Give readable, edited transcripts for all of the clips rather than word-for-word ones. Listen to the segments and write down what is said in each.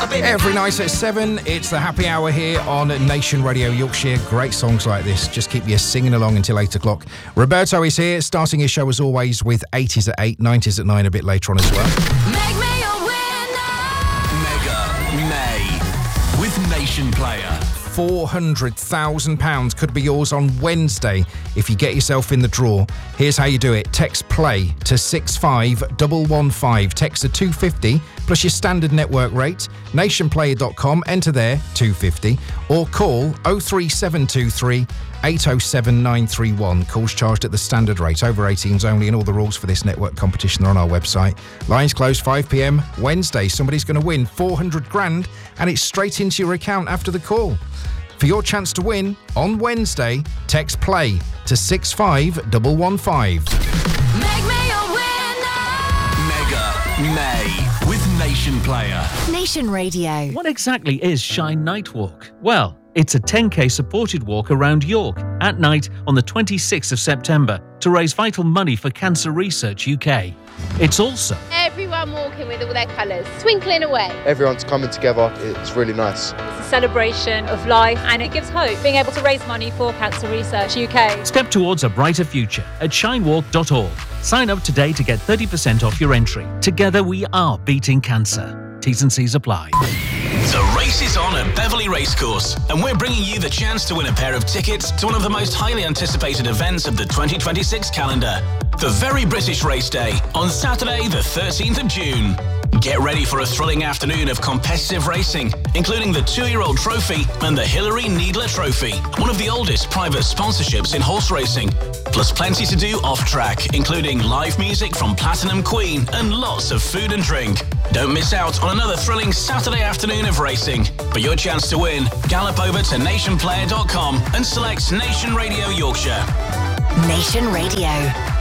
Every night at 7, it's the happy hour here on Nation Radio Yorkshire. Great songs like this just keep you singing along until 8 o'clock. Roberto is here, starting his show as always with 80s at 8, 90s at 9 a bit later on as well. Make me a winner. Mega May with Nation Player. £400,000 could be yours on Wednesday if you get yourself in the draw. Here's how you do it. Text PLAY to 65115. Text to 250 plus your standard network rate. Nationplayer.com. Enter there, 250. Or call 03723 807 931. Calls charged at the standard rate. Over 18s only, and all the rules for this network competition are on our website. Lines closed 5 p.m. Wednesday. Somebody's going to win 400 grand and it's straight into your account after the call. For your chance to win on Wednesday, text PLAY to 65115. Make me a winner. Mega May with Nation Player. Nation Radio. What exactly is Shine Night Walk? Well, it's a 10k supported walk around York at night on the 26th of September to raise vital money for Cancer Research UK. It's also everyone walking with all their colours, twinkling away. Everyone's coming together, it's really nice. It's a celebration of life and it gives hope, being able to raise money for Cancer Research UK. Step towards a brighter future at shinewalk.org. Sign up today to get 30% off your entry. Together we are beating cancer. T's and C's apply. The race is on at Beverley Racecourse, and we're bringing you the chance to win a pair of tickets to one of the most highly anticipated events of the 2026 calendar, the Very British Race Day, on Saturday the 13th of June. Get ready for a thrilling afternoon of competitive racing, including the 2-year-old trophy and the Hilary Needler Trophy, one of the oldest private sponsorships in horse racing. Plus plenty to do off-track, including live music from Platinum Queen and lots of food and drink. Don't miss out on another thrilling Saturday afternoon of racing. For your chance to win, gallop over to nationplayer.com and select Nation Radio Yorkshire. Nation Radio.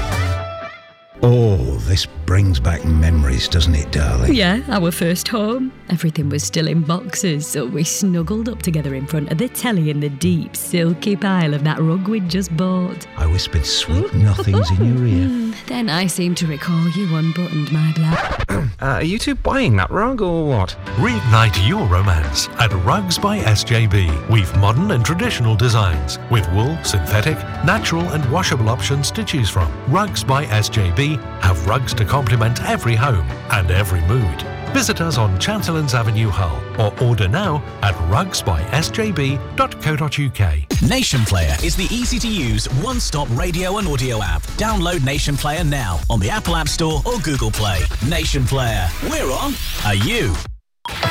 Oh, this brings back memories, doesn't it, darling? Yeah, our first home. Everything was still in boxes, so we snuggled up together in front of the telly in the deep, silky pile of that rug we'd just bought. I whispered sweet nothings in your ear. Then I seem to recall you unbuttoned my blouse. Are you two buying that rug or what? Reignite your romance at Rugs by SJB. We've modern and traditional designs with wool, synthetic, natural and washable options to choose from. Rugs by SJB have rugs to complement every home and every mood. Visit us on Chancellors Avenue, Hull, or order now at rugsbysjb.co.uk. Nation Player is the easy-to-use one-stop radio and audio app. Download Nation Player now on the Apple App Store or Google Play. Nation Player, we're on. Are you?